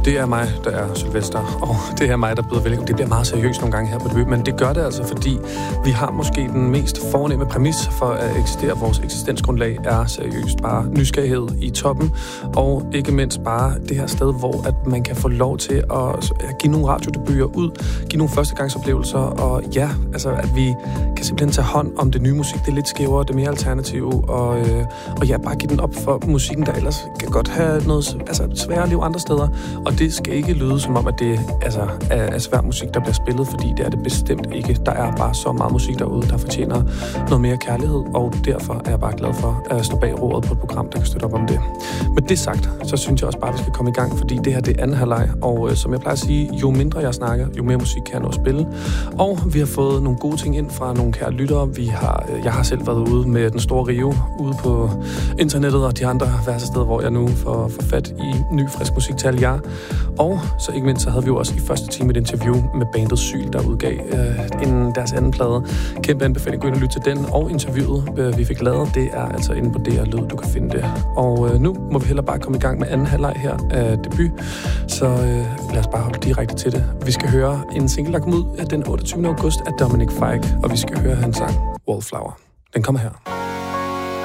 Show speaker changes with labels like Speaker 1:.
Speaker 1: Det er mig, der er Sylvester, og det er mig, der byder velkommen. Det bliver meget seriøst nogle gange her på debut, men det gør det altså, fordi vi har måske den mest fornemme præmis for at eksistere. Vores eksistensgrundlag er seriøst bare nysgerrighed i toppen, og ikke mindst bare det her sted, hvor at man kan få lov til at give nogle radiodebuter ud, give nogle førstegangsoplevelser, og ja, altså at vi kan simpelthen tage hånd om det nye musik, det er lidt skævere, det er mere alternative, og ja, bare give den op for musikken, der ellers kan godt have noget svære liv andre steder. Og det skal ikke lyde som om, at det er svær musik, der bliver spillet, fordi det er det bestemt ikke. Der er bare så meget musik derude, der fortjener noget mere kærlighed, og derfor er jeg bare glad for at stå bag roret på et program, der kan støtte op om det. Med det sagt, så synes jeg også bare, at vi skal komme i gang, fordi det her det er anden halvleg, og som jeg plejer at sige, jo mindre jeg snakker, jo mere musik kan jeg nå at spille. Og vi har fået nogle gode ting ind fra nogle kære lyttere. Jeg har selv været ude med den store Rio, ude på internettet og de andre værste steder, hvor jeg nu får fat i ny, frisk musik til alle jer. Og så ikke mindst, så havde vi jo også i første time et interview med bandet Syl, der udgav deres anden plade. Kæmpe anbefaling, gå ind og lytte til den, og interviewet, vi fik lavet, det er altså inde på DR Lyd, du kan finde det. Og nu må vi heller bare komme i gang med anden halvleg her af debut, så lad os bare hoppe direkte til det. Vi skal høre en single, der kom ud den 28. august af Dominic Fike, og vi skal høre hans sang Wallflower. Den kommer her.